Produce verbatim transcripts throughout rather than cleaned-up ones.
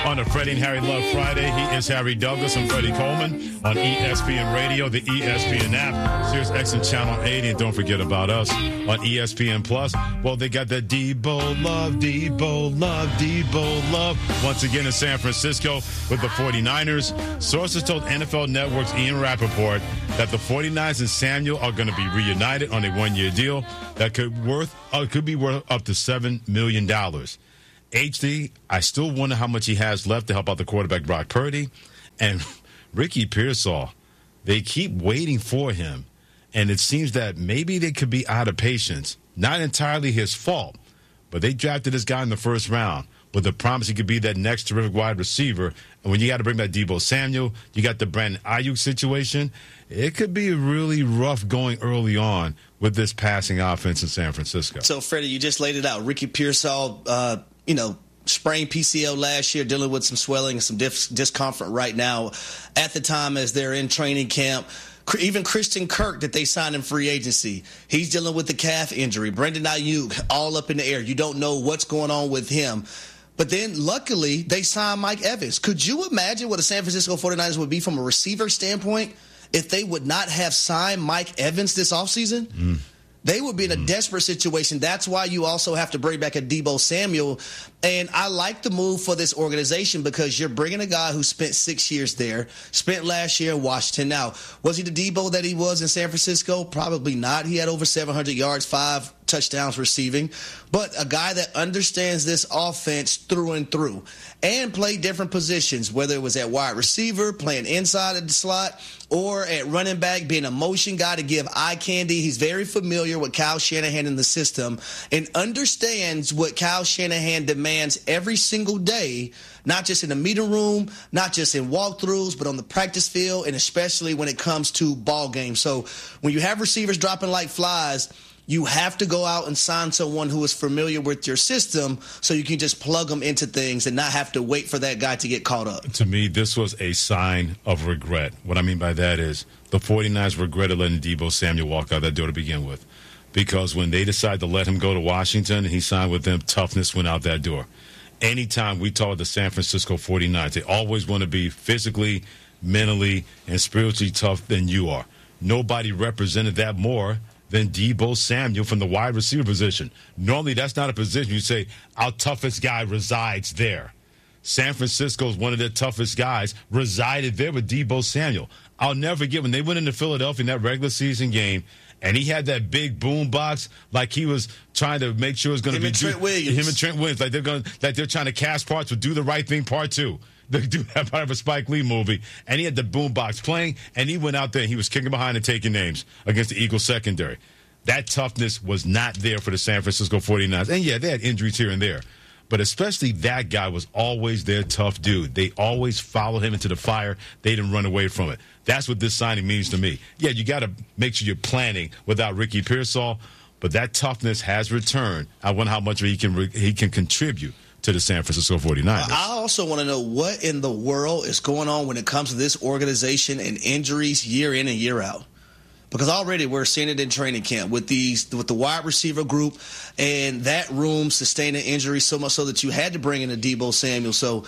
On the Freddie and Harry Love Friday, he is Harry Douglas and Freddie Coleman on E S P N Radio, the E S P N app, Sirius X M Channel eighty, and don't forget about us on E S P N Plus. Well, they got the Debo Love, Debo Love, Debo Love once again in San Francisco with the forty-niners. Sources told N F L Network's Ian Rappaport that the forty-niners and Samuel are going to be reunited on a one-year deal that could worth uh, could be worth up to seven million dollars. H D, I still wonder how much he has left to help out the quarterback Brock Purdy. And Ricky Pearsall, they keep waiting for him. And it seems that maybe they could be out of patience. Not entirely his fault, but they drafted this guy in the first round with the promise he could be that next terrific wide receiver. And when you got to bring back Deebo Samuel, you got the Brandon Ayuk situation, it could be really rough going early on with this passing offense in San Francisco. So, Freddie, you just laid it out. Ricky Pearsall, uh, you know, sprained P C L last year, dealing with some swelling and some dis- discomfort right now at the time as they're in training camp. Even Christian Kirk that they signed in free agency, he's dealing with the calf injury. Brandon Ayuk, all up in the air. You don't know what's going on with him. But then, luckily, they signed Mike Evans. Could you imagine what the San Francisco forty-niners would be from a receiver standpoint if they would not have signed Mike Evans this offseason? Mm. They would be in a mm. desperate situation. That's why you also have to bring back a Deebo Samuel. And I like the move for this organization because you're bringing a guy who spent six years there, spent last year in Washington. Now, was he the Deebo that he was in San Francisco? Probably not. He had over seven hundred yards, five touchdowns receiving. But a guy that understands this offense through and through and played different positions, whether it was at wide receiver, playing inside of the slot, or at running back, being a motion guy to give eye candy. He's very familiar with Kyle Shanahan in the system and understands what Kyle Shanahan demands every single day, not just in the meeting room, not just in walkthroughs, but on the practice field, and especially when it comes to ball games. So when you have receivers dropping like flies, you have to go out and sign someone who is familiar with your system so you can just plug them into things and not have to wait for that guy to get caught up. To me, this was a sign of regret. What I mean by that is the forty-niners regretted letting Deebo Samuel walk out that door to begin with, because when they decided to let him go to Washington and he signed with them, toughness went out that door. Anytime we talk about the San Francisco forty-niners, they always want to be physically, mentally, and spiritually tough than you are. Nobody represented that more than Deebo Samuel from the wide receiver position. Normally, that's not a position you say, our toughest guy resides there. San Francisco is one of their toughest guys, resided there with Deebo Samuel. I'll never forget when they went into Philadelphia in that regular season game, and he had that big boom box like he was trying to make sure it was going to be and Trent do, Williams. him and Trent Williams, like they're going, like they're trying to cast parts with Do the Right Thing Part Two. They do that part of a Spike Lee movie, and he had the boombox playing, and he went out there and he was kicking behind and taking names against the Eagles secondary. That toughness was not there for the San Francisco forty-niners. And, yeah, they had injuries here and there. But especially that guy was always their tough dude. They always followed him into the fire. They didn't run away from it. That's what this signing means to me. Yeah, you got to make sure you're planning without Ricky Pearsall, but that toughness has returned. I wonder how much he can he can contribute to the San Francisco forty-niners. I also want to know what in the world is going on when it comes to this organization and injuries year in and year out. Because already we're seeing it in training camp with these with the wide receiver group and that room sustaining injuries so much so that you had to bring in a Deebo Samuel. So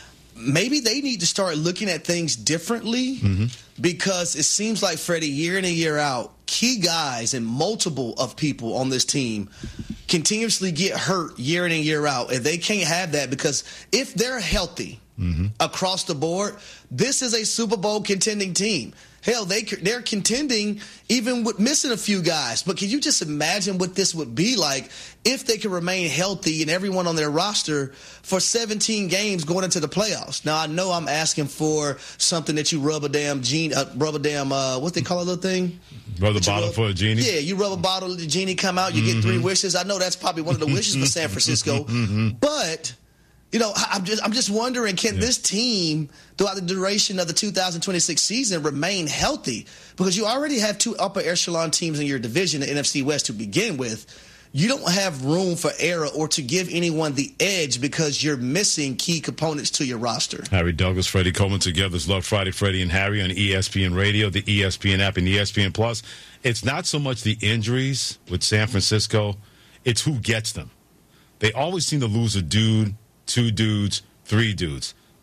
maybe they need to start looking at things differently mm-hmm. because it seems like, Freddie, year in and year out, key guys and multiple of people on this team continuously get hurt year in and year out. And they can't have that because if they're healthy mm-hmm. across the board, this is a Super Bowl contending team. Hell, they, they're contending even with missing a few guys. But can you just imagine what this would be like if they could remain healthy and everyone on their roster for seventeen games going into the playoffs? Now, I know I'm asking for something that you rub a damn genie, uh, rub a damn, uh, what they call a little thing? Rub the bottle for a genie? Yeah, you rub a bottle, the genie come out, you mm-hmm. get three wishes. I know that's probably one of the wishes for San Francisco. mm-hmm. But you know, I'm just I'm just wondering, can yeah. this team, throughout the duration of the two thousand twenty-six season, remain healthy? Because you already have two upper echelon teams in your division, the N F C West, to begin with. You don't have room for error or to give anyone the edge because you're missing key components to your roster. Harry Douglas, Freddie Coleman together. It's Love Friday, Freddie and Harry on E S P N Radio, the E S P N app, and E S P N Plus. It's not so much the injuries with San Francisco. It's who gets them. They always seem to lose a dude, two dudes, three dudes.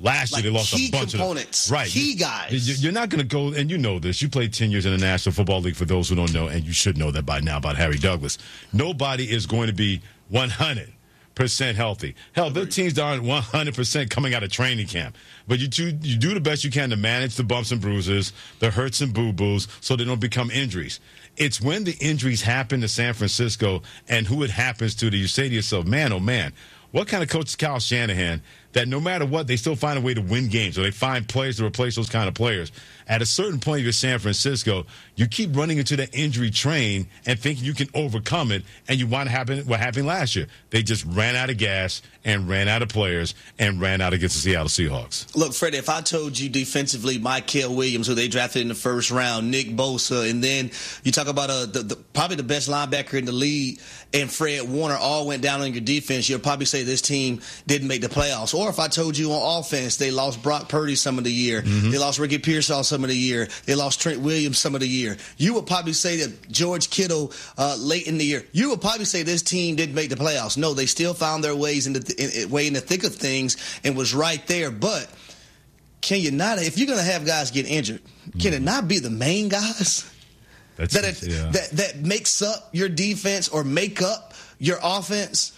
Last like year, they lost key a bunch components, of them. Right. Key guys. You're not going to go, and you know this. You played ten years in the National Football League, for those who don't know, and you should know that by now about Harry Douglas. Nobody is going to be one hundred percent healthy. Hell, their teams aren't one hundred percent coming out of training camp. But you do, you do the best you can to manage the bumps and bruises, the hurts and boo-boos, so they don't become injuries. It's when the injuries happen to San Francisco and who it happens to that you say to yourself, man, oh, man, what kind of coach is Kyle Shanahan that no matter what, they still find a way to win games, or they find players to replace those kind of players? At a certain point, if you're San Francisco, you keep running into the injury train and thinking you can overcome it, and you want to happen what happened last year. They just ran out of gas and ran out of players and ran out against the Seattle Seahawks. Look, Freddie, if I told you defensively, Mykel Williams, who they drafted in the first round, Nick Bosa, and then you talk about a, the, the, probably the best linebacker in the league, and Fred Warner all went down on your defense, you'll probably say this team didn't make the playoffs. Or if I told you on offense, they lost Brock Purdy some of the year, mm-hmm. they lost Ricky Pearsall some of the year, they lost Trent Williams some of the year, you would probably say that George Kittle uh, late in the year, you would probably say this team didn't make the playoffs. No, they still found their ways in the in, in, way in the thick of things and was right there. But can you not, if you're going to have guys get injured, can mm. it not be the main guys That's that, it, it, yeah. that that makes up your defense or make up your offense?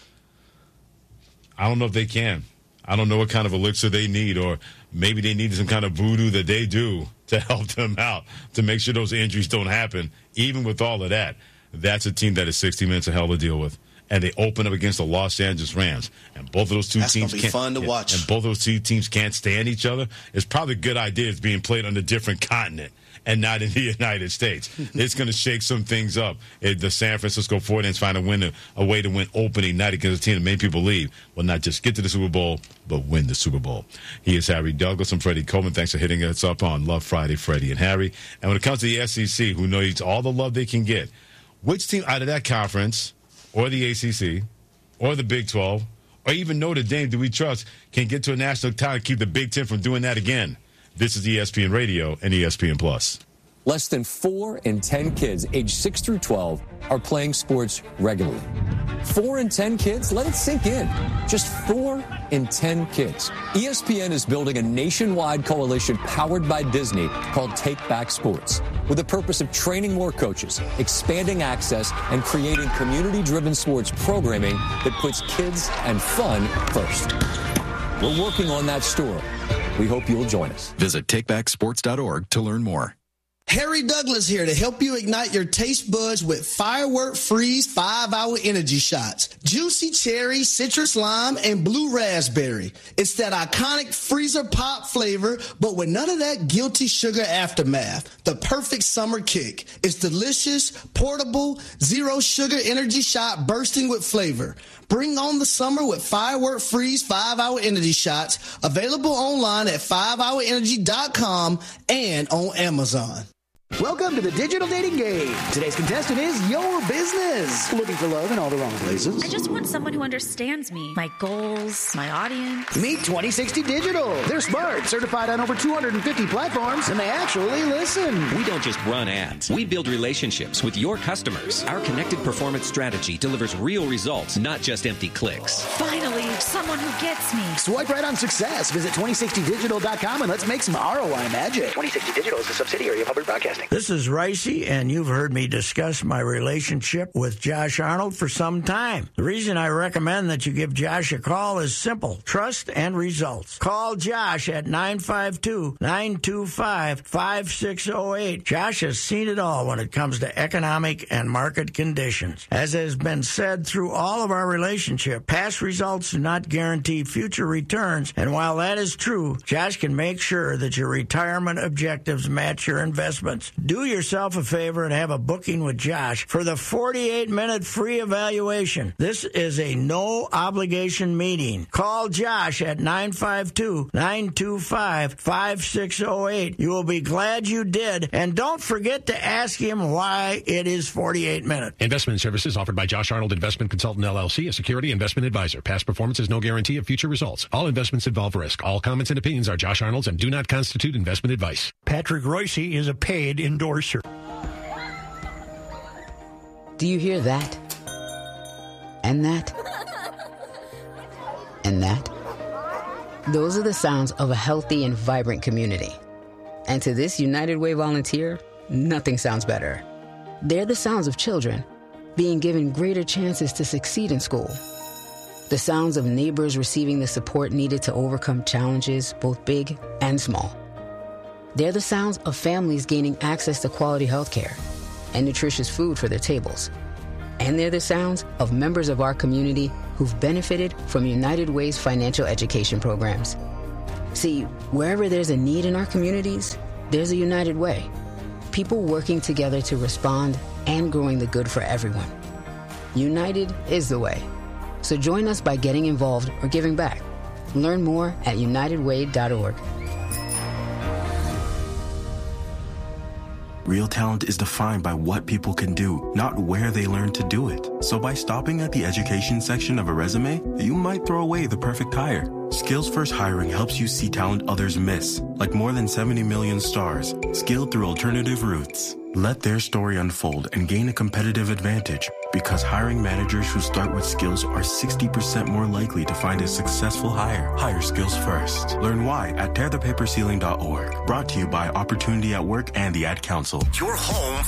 I don't know if they can. I don't know what kind of elixir they need, or maybe they need some kind of voodoo that they do to help them out to make sure those injuries don't happen. Even with all of that, that's a team that is sixty minutes of hell to deal with. And they open up against the Los Angeles Rams, and both of those two that's teams gonna be can't, fun to yeah, watch. And both of those two teams can't stand each other. It's probably a good idea it's being played on a different continent and not in the United States. It's going to shake some things up. If the San Francisco forty-niners find a win, a, a way to win opening night against a team that many people believe will not just get to the Super Bowl, but win the Super Bowl. He is Harry Douglas. I'm Freddie Coleman. Thanks for hitting us up on Love Friday, Freddie and Harry. And when it comes to the S E C, who needs all the love they can get, which team out of that conference, or the A C C, or the Big twelve, or even Notre Dame do we trust can get to a national title and keep the Big Ten from doing that again? This is E S P N Radio and E S P N Plus. Less than four in ten kids aged six through twelve are playing sports regularly. Four in ten kids? Let it sink in. Just four in ten kids. E S P N is building a nationwide coalition powered by Disney called Take Back Sports, with the purpose of training more coaches, expanding access, and creating community-driven sports programming that puts kids and fun first. We're working on that story. We hope you'll join us. Visit take back sports dot org to learn more. Harry Douglas here to help you ignite your taste buds with Firework Freeze five hour energy shots. Juicy cherry, citrus lime, and blue raspberry. It's that iconic freezer pop flavor, but with none of that guilty sugar aftermath. The perfect summer kick. It's delicious, portable, zero sugar energy shot bursting with flavor. Bring on the summer with Firework Freeze five hour energy shots. Available online at five hour energy dot com and on Amazon. Welcome to the Digital Dating Game. Today's contestant is your business. Looking for love in all the wrong places? I just want someone who understands me, my goals, my audience. Meet twenty sixty Digital. They're smart, certified on over two hundred fifty platforms, and they actually listen. We don't just run ads. We build relationships with your customers. Our connected performance strategy delivers real results, not just empty clicks. Finally, someone who gets me. Swipe right on success. Visit twenty sixty digital dot com and let's make some R O I magic. twenty sixty Digital is a subsidiary of Hubbard Broadcasting. This is Ricey, and you've heard me discuss my relationship with Josh Arnold for some time. The reason I recommend that you give Josh a call is simple: trust and results. Call Josh at nine five two, nine two five, five six zero eight. Josh has seen it all when it comes to economic and market conditions. As has been said through all of our relationship, past results do not guarantee future returns, and while that is true, Josh can make sure that your retirement objectives match your investments. Do yourself a favor and have a booking with Josh for the forty-eight minute free evaluation. This is a no-obligation meeting. Call Josh at nine five two, nine two five, five six zero eight. You will be glad you did, and don't forget to ask him why it is forty-eight minutes. Investment services offered by Josh Arnold Investment Consultant, L L C, a security investment advisor. Past performance is no guarantee of future results. All investments involve risk. All comments and opinions are Josh Arnold's and do not constitute investment advice. Patrick Reusse is a paid endorser. Do you hear that? And that? And that? Those are the sounds of a healthy and vibrant community. And to this United Way volunteer, nothing sounds better. They're the sounds of children being given greater chances to succeed in school. The sounds of neighbors receiving the support needed to overcome challenges, both big and small. They're the sounds of families gaining access to quality health care and nutritious food for their tables. And they're the sounds of members of our community who've benefited from United Way's financial education programs. See, wherever there's a need in our communities, there's a United Way. People working together to respond and growing the good for everyone. United is the way. So join us by getting involved or giving back. Learn more at united way dot org. Real talent is defined by what people can do, not where they learn to do it. So by stopping at the education section of a resume, you might throw away the perfect hire. Skills First Hiring helps you see talent others miss, like more than seventy million stars, skilled through alternative routes. Let their story unfold and gain a competitive advantage, because hiring managers who start with skills are sixty percent more likely to find a successful hire. Hire skills first. Learn why at tear the paper ceiling dot org. Brought to you by Opportunity at Work and the Ad Council. Your home